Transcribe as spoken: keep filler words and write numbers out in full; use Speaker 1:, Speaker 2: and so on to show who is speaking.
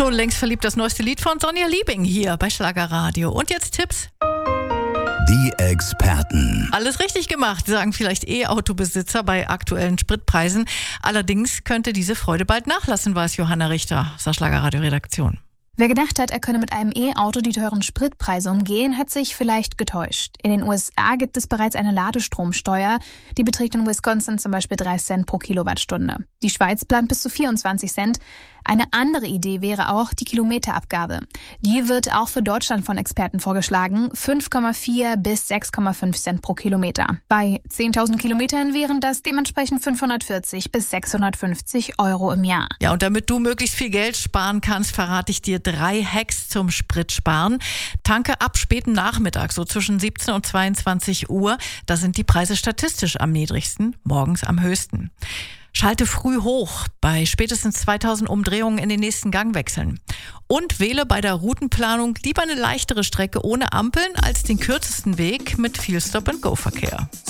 Speaker 1: Schon längst verliebt, das neueste Lied von Sonja Liebing hier bei Schlagerradio. Und jetzt Tipps.
Speaker 2: Die Experten.
Speaker 1: Alles richtig gemacht, sagen vielleicht E-Autobesitzer bei aktuellen Spritpreisen. Allerdings könnte diese Freude bald nachlassen, weiß Johanna Richter aus der Schlagerradio-Redaktion.
Speaker 3: Wer gedacht hat, er könne mit einem E-Auto die teuren Spritpreise umgehen, hat sich vielleicht getäuscht. In den U S A gibt es bereits eine Ladestromsteuer. Die beträgt in Wisconsin zum Beispiel drei Cent pro Kilowattstunde. Die Schweiz plant bis zu vierundzwanzig Cent. Eine andere Idee wäre auch die Kilometerabgabe. Die wird auch für Deutschland von Experten vorgeschlagen. fünf Komma vier bis sechs Komma fünf Cent pro Kilometer. Bei zehntausend Kilometern wären das dementsprechend fünfhundertvierzig bis sechshundertfünfzig Euro im Jahr.
Speaker 1: Ja, und damit du möglichst viel Geld sparen kannst, verrate ich dir drei Hacks zum Spritsparen. Tanke ab späten Nachmittag, so zwischen siebzehn und zweiundzwanzig Uhr. Da sind die Preise statistisch am niedrigsten, morgens am höchsten. Schalte früh hoch, bei spätestens zweitausend Umdrehungen in den nächsten Gang wechseln. Und wähle bei der Routenplanung lieber eine leichtere Strecke ohne Ampeln als den kürzesten Weg mit viel Stop-and-Go-Verkehr.